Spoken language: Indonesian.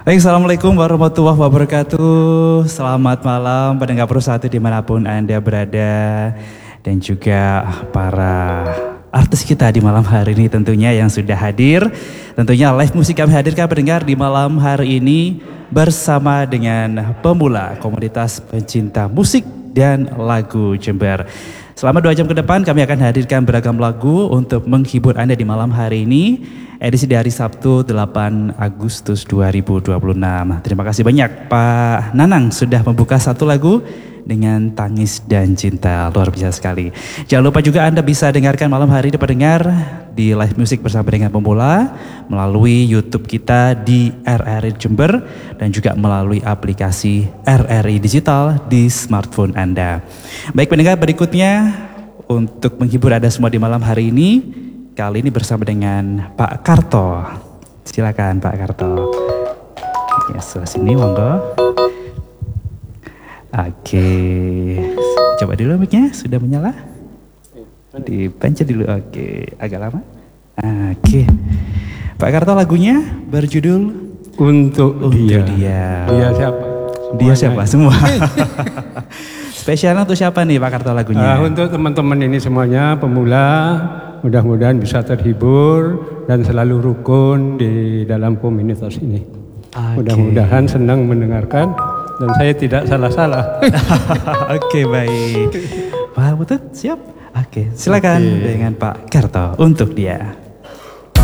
Baik, Assalamualaikum warahmatullahi wabarakatuh. Selamat malam pendengar Pro1 dimanapun Anda berada. Dan juga para artis kita di malam hari ini tentunya yang sudah hadir. Tentunya live musik kami hadirkan pendengar di malam hari ini bersama dengan pemula komunitas pencinta musik dan lagu Jember. Selama 2 jam ke depan kami akan hadirkan beragam lagu untuk menghibur Anda di malam hari ini. Edisi di hari Sabtu 8 Agustus 2026. Terima kasih banyak Pak Nanang sudah membuka satu lagu dengan Tangis dan Cinta. Luar biasa sekali. Jangan lupa juga Anda bisa dengarkan malam hari ini pendengar di live music bersama dengan pemula melalui YouTube kita di RRI Jember dan juga melalui aplikasi RRI Digital di smartphone Anda. Baik pendengar, berikutnya untuk menghibur Anda semua di malam hari ini, kali ini bersama dengan Pak Karto. Silakan Pak Karto. Ya, sini monggo. Oke, coba dulu mic-nya, sudah menyala? Dipencet dulu, oke, agak lama. Oke, Pak Karto lagunya berjudul Untuk Dia. Dia siapa? Dia siapa? Semua. Spesial untuk siapa nih Pak Karto lagunya? Untuk teman-teman ini semuanya pemula, mudah-mudahan bisa terhibur dan selalu rukun di dalam komunitas ini. Mudah-mudahan senang mendengarkan. Dan saya tidak salah-salah. Oke, baik. Pak Butut siap? Oke, silakan dengan Pak Karto untuk dia.